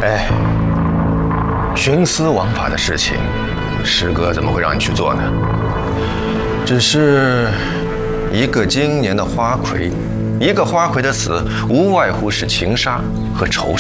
哎，徇私枉法的事情，师哥怎么会让你去做呢？只是一个今年的花魁，一个花魁的死，无外乎是情杀和仇